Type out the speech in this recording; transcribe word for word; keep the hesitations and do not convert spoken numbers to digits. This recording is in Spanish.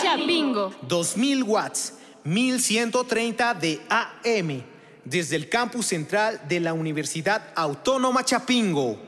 Chapingo. dos mil watts, mil ciento treinta de A M, desde el campus central de la Universidad Autónoma Chapingo.